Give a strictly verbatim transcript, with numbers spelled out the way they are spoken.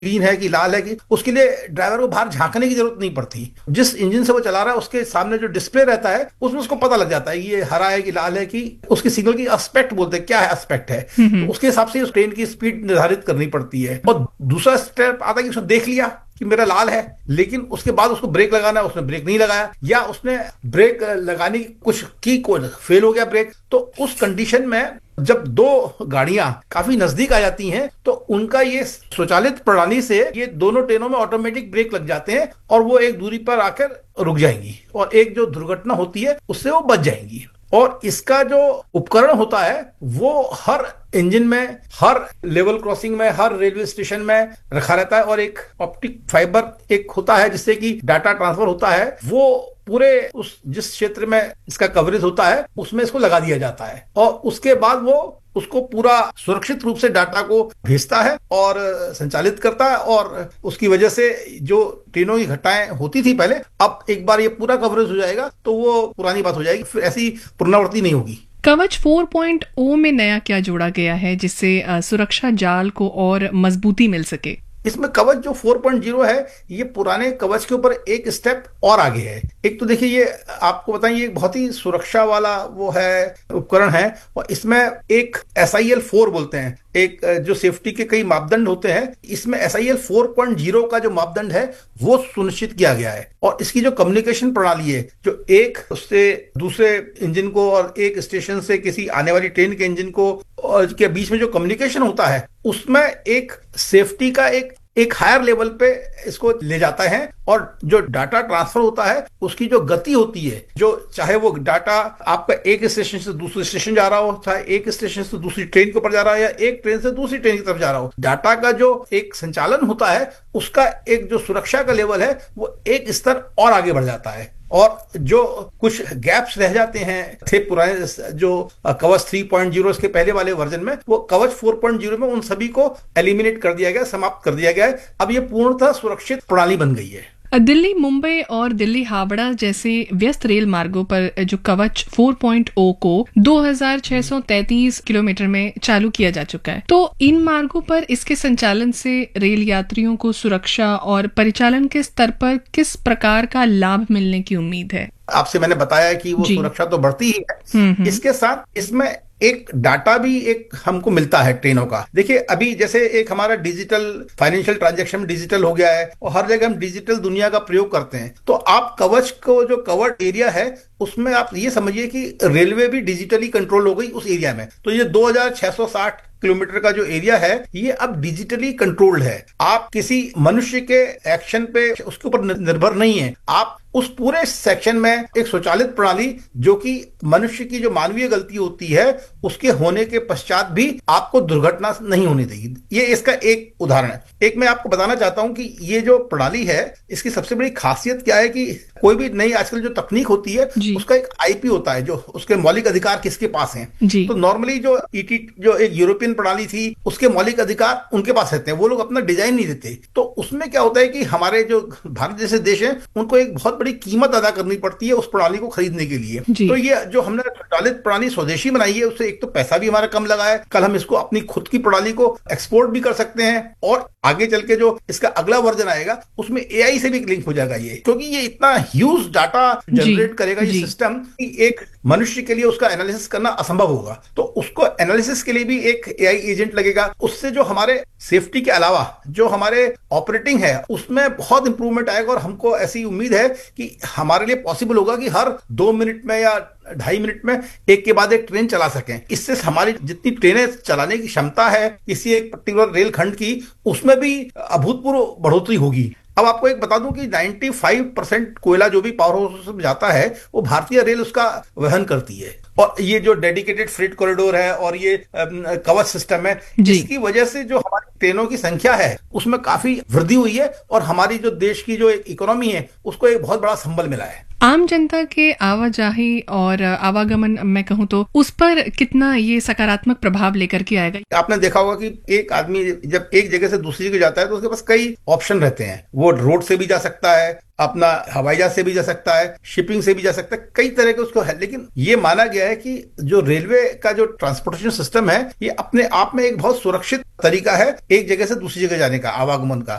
Green है कि लाल है, कि उसके लिए ड्राइवर को बाहर झांकने की जरूरत नहीं पड़ती। जिस इंजन से वो चला रहा है उसके सामने जो डिस्प्ले रहता है उसमें उसको पता लग जाता है ये हरा है कि लाल है, कि उसकी सिग्नल की एस्पेक्ट बोलते हैं, क्या है एस्पेक्ट है, तो उसके हिसाब से उस ट्रेन की स्पीड निर्धारित करनी पड़ती है। और दूसरा स्टेप आता है कि उसने देख लिया कि मेरा लाल है, लेकिन उसके बाद उसको ब्रेक लगाना है, उसने ब्रेक नहीं लगाया, या उसने ब्रेक लगाने की कुछ की को फेल हो गया ब्रेक, तो उस कंडीशन में जब दो गाड़ियां काफी नजदीक आ जाती हैं तो उनका ये स्वचालित प्रणाली से ये दोनों ट्रेनों में ऑटोमेटिक ब्रेक लग जाते हैं और वो एक दूरी पर आकर रुक जाएंगी और एक जो दुर्घटना होती है उससे वो बच जाएंगी। और इसका जो उपकरण होता है वो हर इंजन में, हर लेवल क्रॉसिंग में, हर रेलवे स्टेशन में रखा रहता है, और एक ऑप्टिक फाइबर एक होता है जिससे कि डाटा ट्रांसफर होता है, वो पूरे उस जिस क्षेत्र में इसका कवरेज होता है उसमें इसको लगा दिया जाता है, और उसके बाद वो उसको पूरा सुरक्षित रूप से डाटा को भेजता है और संचालित करता है। और उसकी वजह से जो ट्रेनों की घटनाएं होती थी पहले, अब एक बार ये पूरा कवरेज हो जाएगा तो वो पुरानी बात हो जाएगी, फिर ऐसी पुनरावृत्ति नहीं होगी। कवच फोर पॉइंट ओ में नया क्या जोड़ा गया है जिससे सुरक्षा जाल को और मजबूती मिल सके? इसमें कवच जो फोर पॉइंट ज़ीरो है ये पुराने कवच के ऊपर एक स्टेप और आगे है। एक तो देखिए ये आपको बताएं ये बहुत ही सुरक्षा वाला वो है उपकरण है, और इसमें एक एस आई एल फोर बोलते हैं, एक जो सेफ्टी के कई मापदंड होते हैं, इसमें S I L four point zero का जो मापदंड है वो सुनिश्चित किया गया है। और इसकी जो कम्युनिकेशन प्रणाली है, जो एक उससे दूसरे इंजन को और एक स्टेशन से किसी आने वाली ट्रेन के इंजन को और के बीच में जो कम्युनिकेशन होता है, उसमें एक सेफ्टी का एक एक हायर लेवल पे इसको ले जाता है। और जो डाटा ट्रांसफर होता है उसकी जो गति होती है, जो चाहे वो डाटा आपका एक स्टेशन से दूसरे स्टेशन जा रहा हो, चाहे एक स्टेशन से दूसरी ट्रेन के ऊपर जा रहा है, या एक ट्रेन से दूसरी ट्रेन की तरफ जा रहा हो, डाटा का जो एक संचालन होता है उसका एक जो सुरक्षा का लेवल है वो एक स्तर और आगे बढ़ जाता है। और जो कुछ गैप्स रह जाते हैं थे पुराने जो कवच थ्री पॉइंट ज़ीरो इसके पहले वाले वर्जन में, वो कवच फोर पॉइंट ज़ीरो में उन सभी को एलिमिनेट कर दिया गया, समाप्त कर दिया गया है। अब ये पूर्णतः सुरक्षित प्रणाली बन गई है। दिल्ली मुंबई और दिल्ली हावड़ा जैसे व्यस्त रेल मार्गों पर जो कवच फोर पॉइंट ओ को दो हज़ार छह सौ तैंतीस किलोमीटर में चालू किया जा चुका है, तो इन मार्गों पर इसके संचालन से रेल यात्रियों को सुरक्षा और परिचालन के स्तर पर किस प्रकार का लाभ मिलने की उम्मीद है? आपसे मैंने बताया कि वो सुरक्षा तो बढ़ती ही है, इसके साथ इसमें एक डाटा भी एक हमको मिलता है ट्रेनों का। देखिए अभी जैसे एक हमारा डिजिटल फाइनेंशियल ट्रांजैक्शन डिजिटल हो गया है और हर जगह हम डिजिटल दुनिया का प्रयोग करते हैं, तो आप कवच को जो कवर्ड एरिया है उसमें आप ये समझिए कि रेलवे भी डिजिटली कंट्रोल हो गई उस एरिया में। तो ये दो हज़ार छह सौ साठ किलोमीटर का जो एरिया है ये अब डिजिटली कंट्रोल्ड है। आप किसी मनुष्य के एक्शन पे उसके ऊपर निर्भर नहीं है, आप उस पूरे सेक्शन में एक स्वचालित प्रणाली जो कि मनुष्य की जो मानवीय गलती होती है उसके होने के पश्चात भी आपको दुर्घटना नहीं होने देगी। ये इसका एक उदाहरण है। एक मैं आपको बताना चाहता हूं कि ये जो प्रणाली है इसकी सबसे बड़ी खासियत क्या है कि कोई भी नई आजकल जो तकनीक होती है उसका एक आईपी होता है, जो उसके मौलिक अधिकार किसके पास हैं। तो नॉर्मली जो ईटी जो एक यूरोपियन प्रणाली थी उसके मौलिक अधिकार उनके पास रहते हैं, वो लोग अपना डिजाइन नहीं देते। तो उसमें क्या होता है कि हमारे जो भारत जैसे देश हैं उनको एक बहुत बड़ी कीमत अदा करनी पड़ती है उस प्रणाली को खरीदने के लिए। तो ये जो हमने स्वचालित प्रणाली स्वदेशी बनाई है उससे एक तो पैसा भी हमारा कम लगा है, कल हम इसको अपनी खुद की प्रणाली को एक्सपोर्ट भी कर सकते हैं, और आगे चल के जो इसका अगला वर्जन आएगा उसमें एआई से भी लिंक हो जाएगा ये, क्योंकि ये इतना ह्यूज डाटा जनरेट करेगा ये सिस्टम कि एक मनुष्य के लिए उसका एनालिसिस करना असंभव होगा। तो उसको एनालिसिस के लिए भी एक एआई एजेंट लगेगा। उससे जो हमारे सेफ्टी के अलावा जो हमारे ऑपरेटिंग है उसमें बहुत इंप्रूवमेंट आएगा, और हमको ऐसी उम्मीद है कि हमारे लिए पॉसिबल होगा कि हर दो मिनट में या ढाई मिनट में एक के बाद एक ट्रेन चला सकें। इससे हमारी जितनी ट्रेनें चलाने की क्षमता है किसी एक पर्टिकुलर रेल खंड की, उसमें भी अभूतपूर्व बढ़ोतरी होगी। अब आपको एक बता दूं कि पचानवे परसेंट कोयला जो भी पावर हाउस में जाता है वो भारतीय रेल उसका वहन करती है। और ये जो डेडिकेटेड फ्रेट कॉरिडोर है और ये कवच सिस्टम है, इसकी वजह से जो हमारी ट्रेनों की संख्या है उसमें काफी वृद्धि हुई है, और हमारी जो देश की जो एक इकोनॉमी है उसको एक बहुत बड़ा संबल मिला है। आम जनता के आवाजाही और आवागमन मैं कहूँ तो उस पर कितना ये सकारात्मक प्रभाव लेकर के आएगा? आपने देखा होगा कि एक आदमी जब एक जगह से दूसरी जगह जाता है तो उसके पास कई ऑप्शन रहते हैं। वो रोड से भी जा सकता है, अपना हवाई जहाज से भी जा सकता है, शिपिंग से भी जा सकता है, कई तरह के उसको है। लेकिन ये माना गया है कि जो रेलवे का जो ट्रांसपोर्टेशन सिस्टम है ये अपने आप में एक बहुत सुरक्षित तरीका है एक जगह से दूसरी जगह जाने का, आवागमन का।